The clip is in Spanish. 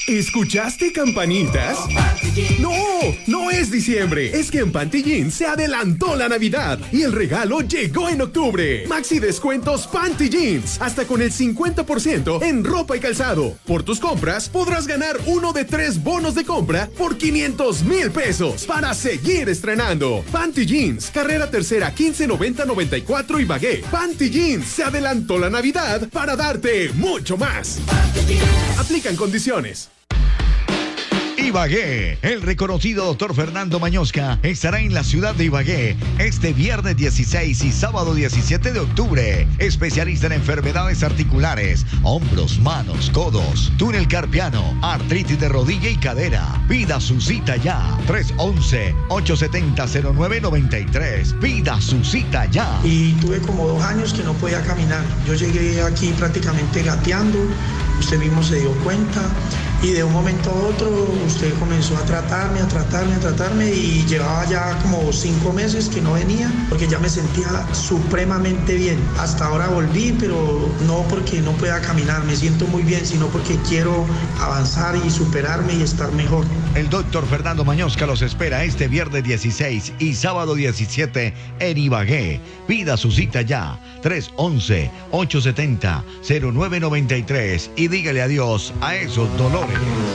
¿Escuchaste campanitas? No, no es diciembre. Es que en Panty Jeans se adelantó la Navidad y el regalo llegó en octubre. Maxi descuentos Panty Jeans, hasta con el 50% en ropa y calzado. Por tus compras podrás ganar uno de 3 bonos de compra por 500,000 pesos para seguir estrenando. Panty Jeans, carrera tercera 1590-94 Ibagué. Panty Jeans se adelantó la Navidad para darte mucho más. Aplican condiciones. Ibagué, el reconocido doctor Fernando Mañosca estará en la ciudad de Ibagué este viernes 16 y sábado 17 de octubre. Especialista en enfermedades articulares, hombros, manos, codos, túnel carpiano, artritis de rodilla y cadera. Pida su cita ya. 311-870-0993. Pida su cita ya. Y tuve como 2 años que no podía caminar. Yo llegué aquí prácticamente gateando. Usted mismo se dio cuenta. Y de un momento a otro usted comenzó a tratarme y llevaba ya como 5 meses que no venía porque ya me sentía supremamente bien. Hasta ahora volví, pero no porque no pueda caminar, me siento muy bien, sino porque quiero avanzar y superarme y estar mejor. El doctor Fernando Mañosca los espera este viernes 16 y sábado 17 en Ibagué. Pida su cita ya. 311-870-0993 y dígale adiós a esos dolores.